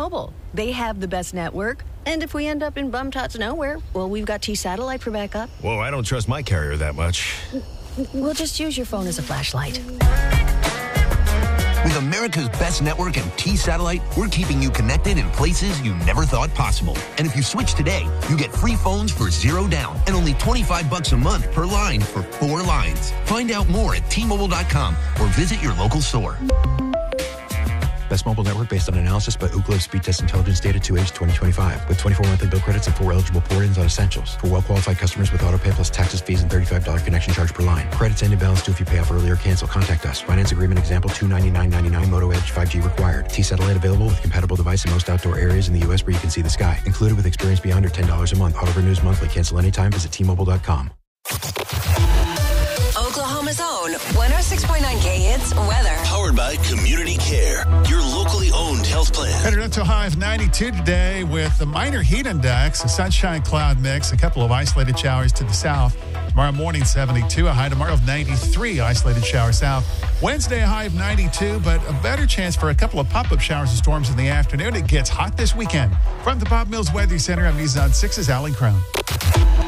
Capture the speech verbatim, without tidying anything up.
T-Mobile. They have the best network. And if we end up in bum-tots nowhere, well, we've got T-Satellite for backup. Whoa, I don't trust my carrier that much. We'll just use your phone as a flashlight. With America's best network and T-Satellite, we're keeping you connected in places you never thought possible. And if you switch today, you get free phones for zero down and only twenty-five bucks a month per line for four lines. Find out more at T Mobile dot com or visit your local store. Best mobile network based on analysis by Ookla Speed Test Intelligence data to age twenty twenty-five with twenty-four monthly bill credits and four eligible port-ins on essentials. For well-qualified customers with autopay plus taxes, fees, and thirty-five dollars connection charge per line. Credits end in balance due if you pay off early or cancel. Contact us. Finance agreement example two ninety-nine ninety-nine. Moto Edge five G required. T-Satellite available with compatible device in most outdoor areas in the U S where you can see the sky. Included with experience beyond or ten dollars a month. Auto renews monthly. Cancel anytime. Visit T Mobile dot com. Oklahoma's own one oh six point nine K Hits weather. Powered by Community Care, your locally owned health plan. Headed up to a high of ninety-two today with the minor heat index, a sunshine cloud mix, a couple of isolated showers to the south. Tomorrow morning, seventy-two, a high tomorrow of ninety-three, isolated showers south. Wednesday, a high of ninety-two, but a better chance for a couple of pop-up showers and storms in the afternoon. It gets hot this weekend. From the Pop Mills Weather Center, I'm News on six's Alan Crone.